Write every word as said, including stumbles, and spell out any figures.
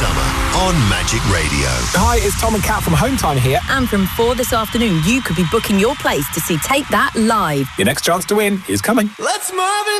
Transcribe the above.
summer on Magic Radio. Hi, it's Tom and Kat from Home Time here. And from four this afternoon, you could be booking your place to see Take That live. Your next chance to win is coming. Let's Marvin